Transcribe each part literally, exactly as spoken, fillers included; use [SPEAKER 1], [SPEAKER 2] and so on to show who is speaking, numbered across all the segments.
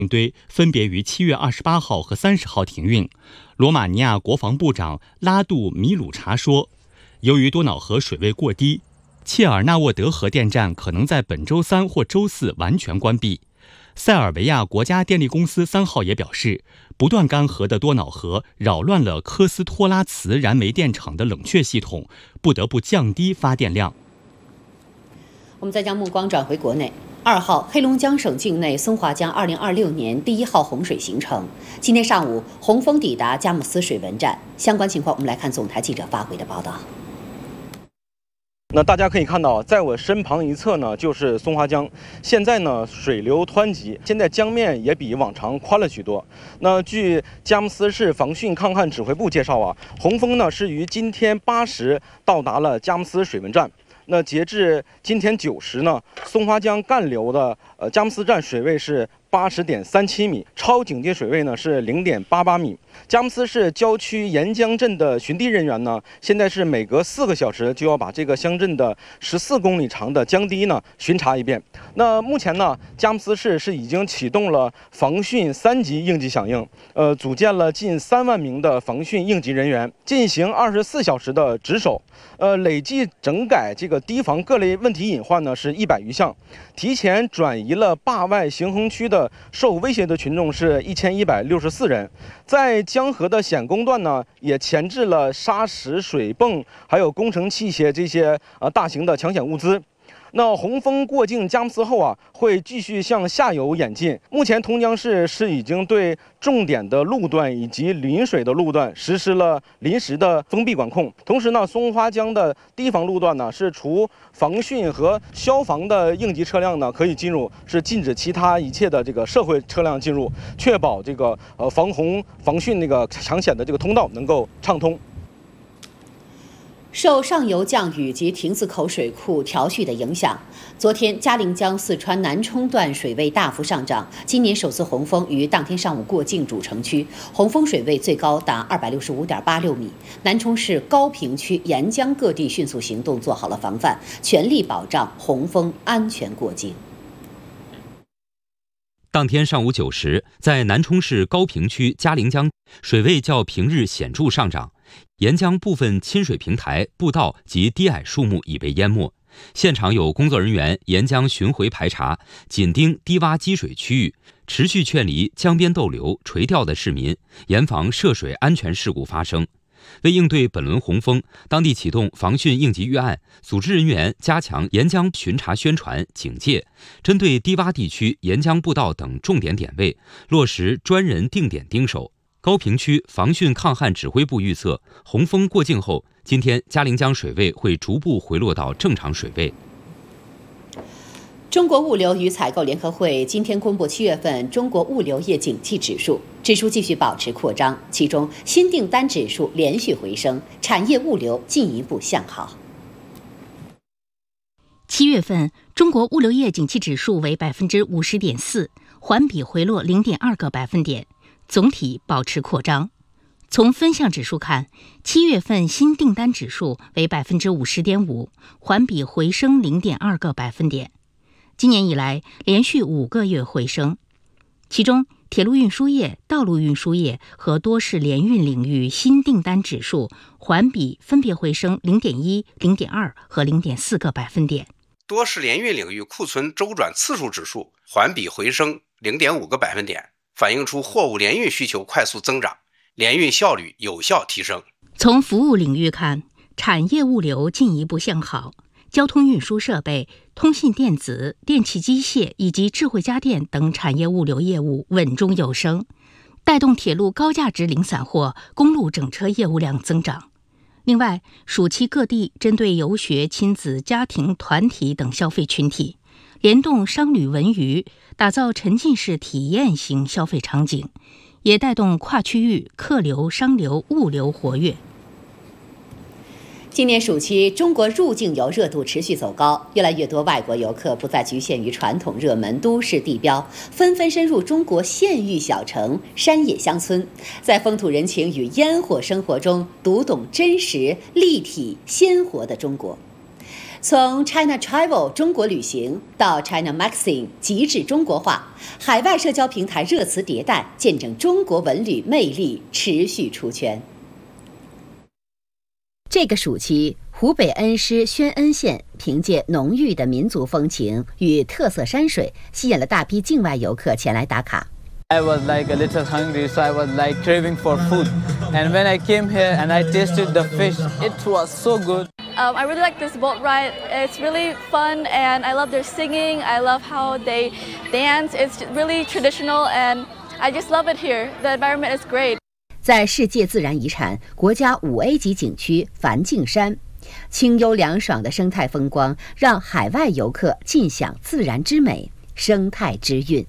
[SPEAKER 1] 堆分别于七月二十八号和三十号停运。罗马尼亚国防部长拉杜米鲁查说，由于多瑙河水位过低，切尔纳沃德核电站可能在本周三或周四完全关闭。塞尔维亚国家电力公司三号也表示，不断干涸的多瑙河扰乱了科斯托拉茨燃煤电厂的冷却系统，不得不降低发电量。
[SPEAKER 2] 我们再将目光转回国内。二号，黑龙江省境内松花江二零二六年第一号洪水形成。今天上午，洪峰抵达佳木斯水文站。相关情况，我们来看总台记者发回的报道。
[SPEAKER 3] 那大家可以看到，在我身旁一侧呢，就是松花江。现在呢，水流湍急，现在江面也比往常宽了许多。那据佳木斯市防汛抗旱指挥部介绍啊，洪峰呢是于今天八时到达了佳木斯水文站。那截至今天九时呢，松花江干流的呃佳木斯站水位是八十点三七米，超警戒水位呢是零点八八米。佳木斯市郊区沿江镇的巡地人员呢，现在是每隔四个小时就要把这个乡镇的十四公里长的江堤呢巡查一遍。那目前呢，佳木斯市是已经启动了防汛三级应急响应，呃，组建了近三万名的防汛应急人员，进行二十四小时的值守。呃，累计整改这个堤防各类问题隐患呢是一百余项，提前转移了坝外行洪区的受威胁的群众是一千一百六十四人。在江河的险工段呢，也前置了沙石、水泵，还有工程器械这些呃大型的抢险物资。那洪峰过境佳木斯后啊，会继续向下游演进。目前同江市是已经对重点的路段以及临水的路段实施了临时的封闭管控。同时呢，松花江的堤防路段呢，是除防汛和消防的应急车辆呢可以进入，是禁止其他一切的这个社会车辆进入，确保这个呃防洪防汛那个抢险的这个通道能够畅通。
[SPEAKER 2] 受上游降雨及亭子口水库调蓄的影响，昨天嘉陵江四川南充段水位大幅上涨。今年首次洪峰于当天上午过境主城区，洪峰水位最高达二百六十五点八六米。南充市高坪区沿江各地迅速行动，做好了防范，全力保障洪峰安全过境。
[SPEAKER 4] 当天上午九时，在南充市高坪区嘉陵江，水位较平日显著上涨。沿江部分亲水平台、步道及低矮树木已被淹没，现场有工作人员沿江巡回排查，紧盯低洼积水区域，持续劝离江边逗留、垂钓的市民，严防涉水安全事故发生。为应对本轮洪峰，当地启动防汛应急预案，组织人员加强沿江巡查宣传、警戒，针对低洼地区沿江步道等重点点位，落实专人定点盯守。高坪区防汛抗旱指挥部预测，洪峰过境后，今天嘉陵江水位会逐步回落到正常水位。
[SPEAKER 2] 中国物流与采购联合会今天公布七月份中国物流业景气指数，指数继续保持扩张，其中新订单指数连续回升，产业物流进一步向好。
[SPEAKER 5] 七月份中国物流业景气指数为百分之五十点四，环比回落零点二个百分点。总体保持扩张。从分项指数看，七月份新订单指数为百分之五十点五，环比回升零点二个百分点。今年以来连续五个月回升，其中铁路运输业、道路运输业和多式联运领域新订单指数环比分别回升零点一、零点二和零点四个百分点。
[SPEAKER 6] 多式联运领域库存周转次数指数环比回升零点五个百分点。反映出货物联运需求快速增长，联运效率有效提升。
[SPEAKER 5] 从服务领域看，产业物流进一步向好，交通运输设备、通信电子、电气机械以及智慧家电等产业物流业务稳中有升，带动铁路高价值零散货、公路整车业务量增长。另外，暑期各地针对游学、亲子、家庭、团体等消费群体，联动商旅文娱，打造沉浸式体验型消费场景，也带动跨区域客流、商流、物流活跃。
[SPEAKER 2] 今年暑期，中国入境游热度持续走高，越来越多外国游客不再局限于传统热门都市地标，纷纷深入中国县域小城、山野乡村，在风土人情与烟火生活中读懂真实、立体、鲜活的中国。 从 China Travel 中国旅行到 China Magazine 极致中国化，海外社交平台热词迭代，见证中国文旅魅力持续出圈。这个暑期，湖北恩施宣恩县凭借浓郁的民族风情与特色山水，吸引了大批境外游客前来打卡。
[SPEAKER 7] I was like a little hungry, so I was like craving for food. And when I came here and I tasted the fish, it was so good.
[SPEAKER 8] Um, I really like this boat ride. It's really fun and I love their singing. I love how they dance. It's really traditional and I just love it here. The environment is great.
[SPEAKER 2] 在世界自然遗产国家五 A 级景区梵净山，清幽凉爽的生态风光让海外游客尽享自然之美。生态之韵。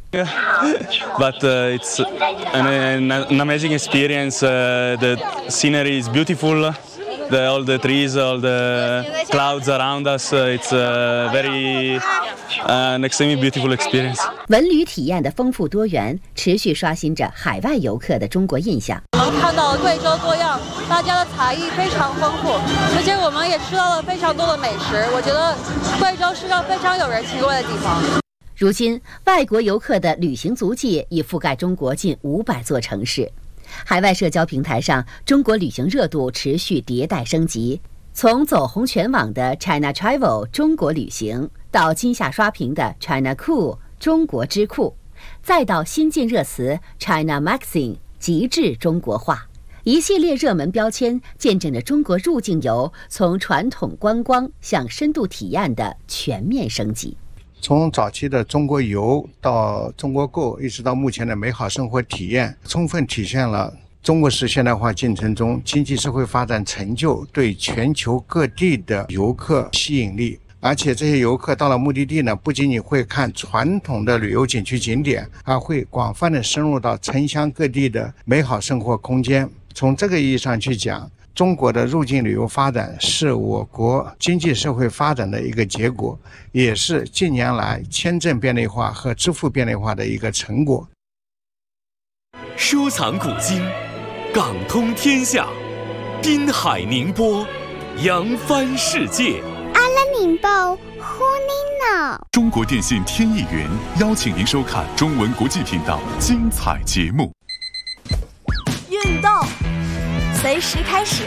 [SPEAKER 9] But uh, it's an, an amazing experience. Uh, the scenery is beautiful. The, all the trees, all the clouds around us. Uh, it's a very uh, an extremely beautiful experience.
[SPEAKER 2] 文旅体验的丰富多元，持续刷新着海外游客的中国印象。
[SPEAKER 10] 能看到贵州多样，大家的才艺非常丰富，而且我们也吃到了非常多的美食。我觉得贵州是个非常有人情味的地方。
[SPEAKER 2] 如今，外国游客的旅行足迹已覆盖中国近五百座城市。海外社交平台上，中国旅行热度持续迭代升级，从走红全网的 China Travel 中国旅行，到今夏刷屏的 China Cool 中国之酷，再到新晋热词 China Magazine 极致中国化，一系列热门标签见证着中国入境游从传统观光向深度体验的全面升级。
[SPEAKER 11] 从早期的中国游到中国购，一直到目前的美好生活体验，充分体现了中国式现代化进程中经济社会发展成就对全球各地的游客吸引力。而且这些游客到了目的地呢，不仅仅会看传统的旅游景区景点，而会广泛的深入到城乡各地的美好生活空间。从这个意义上去讲，中国的入境旅游发展是我国经济社会发展的一个结果，也是近年来签证便利化和支付便利化的一个成果。
[SPEAKER 12] 收藏古今，港通天下，滨海宁波，扬帆世界。
[SPEAKER 13] 阿拉宁报呼您脑。
[SPEAKER 14] 中国电信天翼云邀请您收看中文国际频道精彩节目。
[SPEAKER 15] 运动随时开始。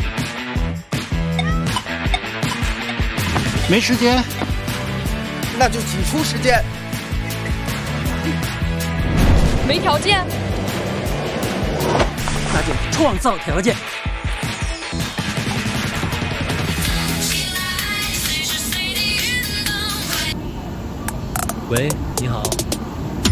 [SPEAKER 16] 没时间，
[SPEAKER 17] 那就挤出时间。
[SPEAKER 15] 没条件，
[SPEAKER 16] 那就创造条件。
[SPEAKER 18] 喂，你好。